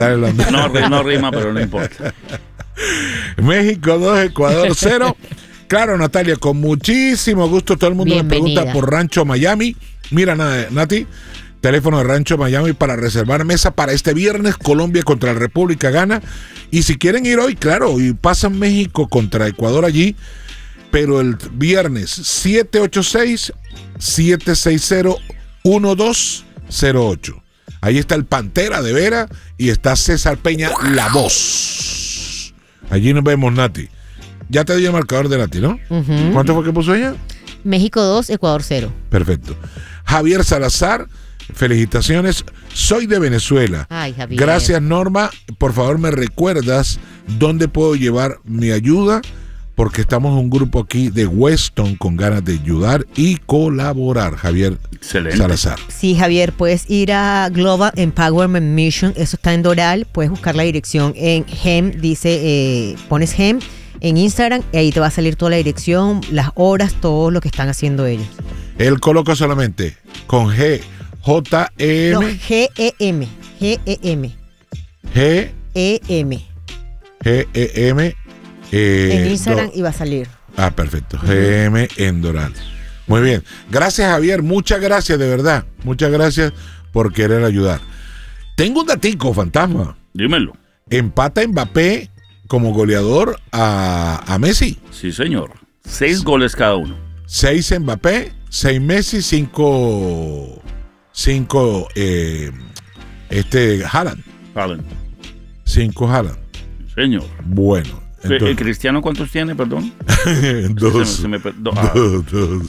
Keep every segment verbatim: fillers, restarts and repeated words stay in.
No, no rima, pero no importa. México dos, Ecuador cero. Claro, Natalia, con muchísimo gusto. Todo el mundo me pregunta por Rancho Miami. Mira, Nati, teléfono de Rancho Miami para reservar mesa para este viernes. Colombia contra la República gana. Y si quieren ir hoy, claro, y pasan México contra Ecuador allí. Pero el viernes siete ocho seis, siete seis cero, uno dos cero ocho. Ahí está el Pantera de Vera y está César Peña, la voz. Allí nos vemos, Nati. Ya te dio el marcador de Nati, ¿no? Uh-huh. ¿Cuánto fue que puso ella? México dos, Ecuador cero. Perfecto. Javier Salazar, felicitaciones. Soy de Venezuela. Ay, Javier. Gracias, Norma. Por favor, me recuerdas dónde puedo llevar mi ayuda, porque estamos un grupo aquí de Weston con ganas de ayudar y colaborar. Javier Excelente. Salazar. Sí, Javier, puedes ir a Global Empowerment Mission, eso está en Doral, puedes buscar la dirección en G E M, dice, eh, pones G E M en Instagram y ahí te va a salir toda la dirección, las horas, todo lo que están haciendo ellos. Él coloca solamente con G, J E M. No, G E M, G E M. G E M. G E M. Eh, en Instagram do... iba a salir. Ah, perfecto. G M en Doral. Muy bien. Gracias, Javier. Muchas gracias, de verdad. Muchas gracias por querer ayudar. Tengo un datico, fantasma. Dímelo. Empata Mbappé como goleador a, a Messi. Sí, señor. Seis goles cada uno. Seis Mbappé, seis Messi, cinco. Cinco. Eh, este. Haaland. Haaland. Cinco Haaland. Sí, señor. Bueno. Entonces, ¿el Cristiano cuántos tiene, perdón? Dos. Se me, se me, do, ah. dos, dos.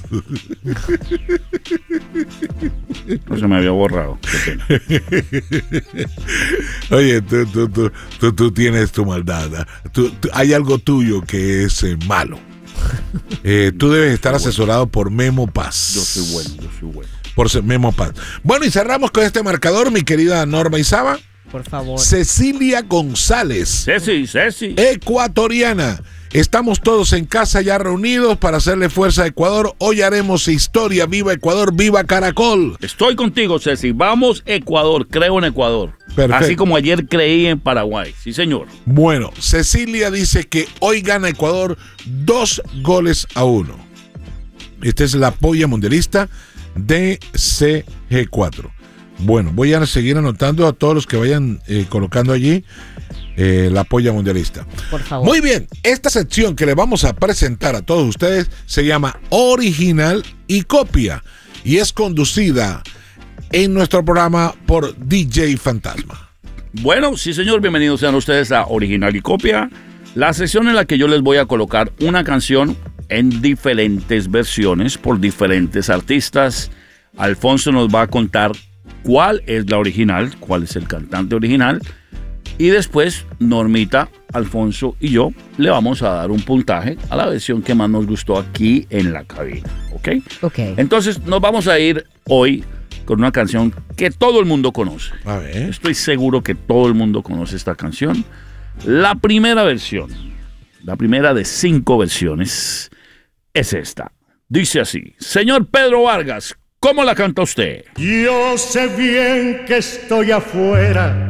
No se me había borrado. Qué pena. Oye, tú, tú, tú, tú, tú tienes tu maldad. Tú, tú, hay algo tuyo que es eh, malo. Eh, tú debes estar asesorado por Memo Paz. Yo soy bueno, yo soy bueno. Por Memo Paz. Bueno, y cerramos con este marcador, mi querida Norma Isaba. Por favor. Cecilia González. Ceci, Ceci. Ecuatoriana. Estamos todos en casa ya reunidos para hacerle fuerza a Ecuador. Hoy haremos historia. ¡Viva Ecuador! ¡Viva Caracol! Estoy contigo, Ceci. Vamos, Ecuador. Creo en Ecuador. Perfecto. Así como ayer creí en Paraguay. Sí, señor. Bueno, Cecilia dice que hoy gana Ecuador dos goles a uno. Esta es la polla mundialista de C G cuatro. Bueno, voy a seguir anotando a todos los que vayan eh, colocando allí eh, la polla mundialista. Por favor. Muy bien, esta sección que le vamos a presentar a todos ustedes se llama Original y Copia y es conducida en nuestro programa por D J Fantasma. Bueno, sí señor, bienvenidos sean ustedes a Original y Copia, la sección en la que yo les voy a colocar una canción en diferentes versiones por diferentes artistas. Alfonso nos va a contar cuál es la original, cuál es el cantante original, y después Normita, Alfonso y yo le vamos a dar un puntaje a la versión que más nos gustó aquí en la cabina, ¿ok? Ok. Entonces nos vamos a ir hoy con una canción que todo el mundo conoce. A ver. Estoy seguro que todo el mundo conoce esta canción. La primera versión, la primera de cinco versiones, es esta. Dice así: señor Pedro Vargas, ¿cómo la canta usted? Yo sé bien que estoy afuera